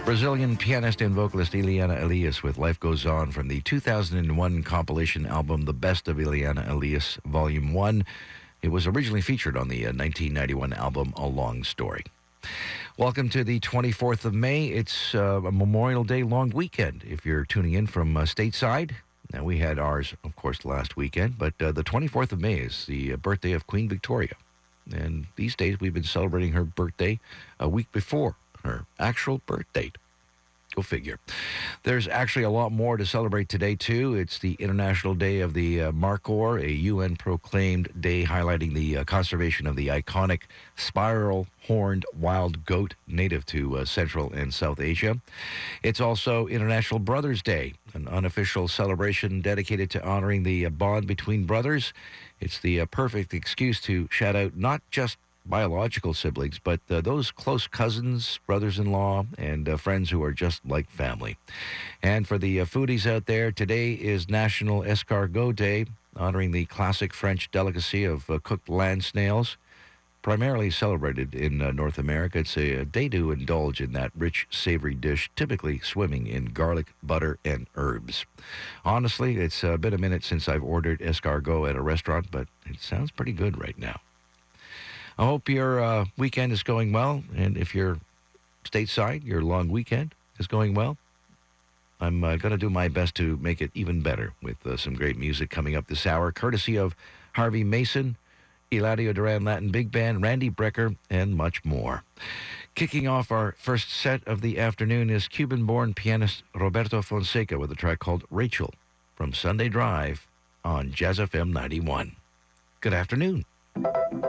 Brazilian pianist and vocalist Eliana Elias with Life Goes On from the 2001 compilation album The Best of Eliana Elias, Volume 1. It was originally featured on the 1991 album A Long Story. Welcome to the 24th of May. It's a Memorial Day long weekend if you're tuning in from stateside. Now, we had ours, of course, last weekend, but the 24th of May is the birthday of Queen Victoria. And these days, we've been celebrating her birthday a week before her actual birth date. Go figure. There's actually a lot more to celebrate today, too. It's the International Day of the Markhor, a UN-proclaimed day highlighting the conservation of the iconic spiral-horned wild goat native to Central and South Asia. It's also International Brothers' Day, an unofficial celebration dedicated to honoring the bond between brothers. It's the perfect excuse to shout out not just biological siblings, but those close cousins, brothers-in-law, and friends who are just like family. And for the foodies out there, today is National Escargot Day, honoring the classic French delicacy of cooked land snails, primarily celebrated in North America. It's a day to indulge in that rich, savory dish, typically swimming in garlic, butter, and herbs. Honestly, it's been a minute since I've ordered escargot at a restaurant, but it sounds pretty good right now. I hope your weekend is going well, and if you're stateside, your long weekend is going well. I'm going to do my best to make it even better with some great music coming up this hour, courtesy of Harvey Mason, Eladio Duran Latin Big Band, Randy Brecker, and much more. Kicking off our first set of the afternoon is Cuban-born pianist Roberto Fonseca with a track called Rachel from Sunday Drive on Jazz FM 91. Good afternoon.